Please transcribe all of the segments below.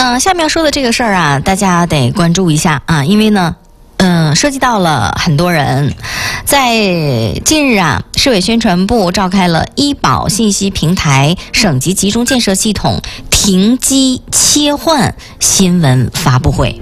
下面要说的这个事儿啊，大家得关注一下啊，因为呢，涉及到了很多人。在近日啊，市委宣传部召开了医保信息平台省级集中建设系统停机切换新闻发布会。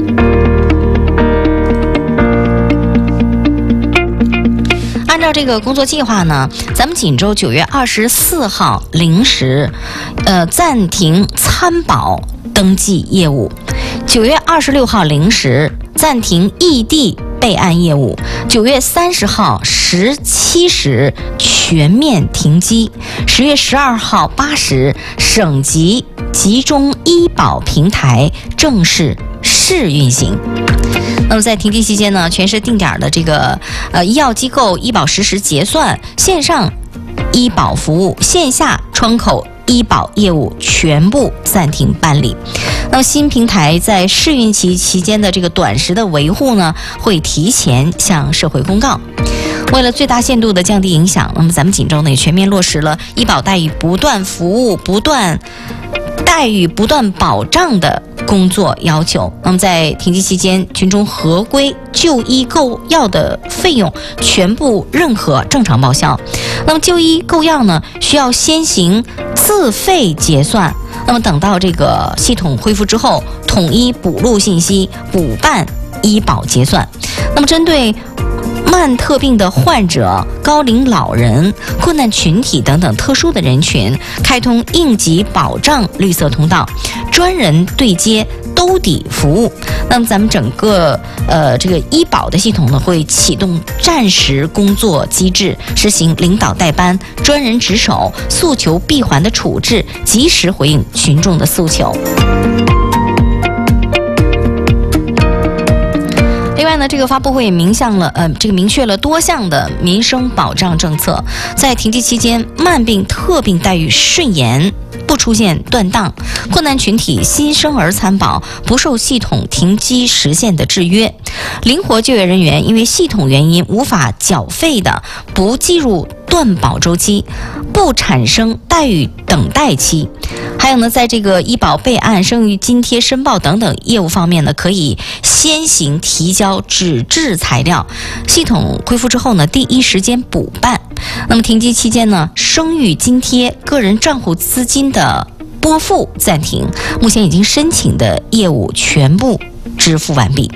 按照这个工作计划呢，咱们锦州9月24号零时，暂停参保登记业务；9月26号零时暂停异地备案业务；9月30号17时全面停机；10月12号8时，省级集中医保平台正式试运行。那么在停机期间呢，全市定点的这个医药机构医保实时结算、线上医保服务、线下窗口医保业务全部暂停办理。那么新平台在试运期间的这个短时的维护呢，会提前向社会公告。为了最大限度的降低影响，那么咱们锦州呢也全面落实了医保待遇不断服务、待遇不断保障的工作要求。那么在停机期间，群众合规就医购药的费用全部认可正常报销。那么就医购药呢，需要先行自费结算。那么等到这个系统恢复之后，统一补录信息，补办医保结算。那么针对慢特病的患者、高龄老人、困难群体等等特殊的人群，开通应急保障绿色通道，专人对接兜底服务。那么咱们整个这个医保的系统呢，会启动战时工作机制，实行领导带班、专人值守、诉求闭环的处置，及时回应群众的诉求。另外呢，这个发布会也明确了多项的民生保障政策，在停机期间，慢病、特病待遇顺延，不出现断档；困难群体、新生儿参保不受系统停机时限的制约；灵活就业人员因为系统原因无法缴费的，不计入断保周期，不产生待遇等待期。还有呢，在这个医保备案、生育津贴申报等等业务方面呢，可以先行提交纸质材料，系统恢复之后呢，第一时间补办。那么停机期间呢，生育津贴、个人账户资金的拨付暂停，目前已经申请的业务全部支付完毕。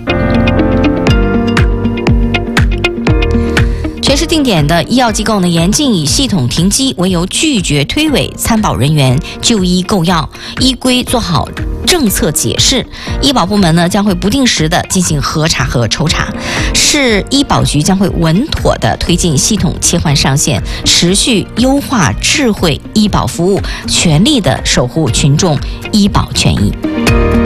全市定点的医药机构呢，严禁以系统停机为由拒绝推诿参保人员就医购药，依规做好政策解释。医保部门呢，将会不定时的进行核查和抽查，市医保局将会稳妥的推进系统切换上线，持续优化智慧医保服务，全力的守护群众医保权益。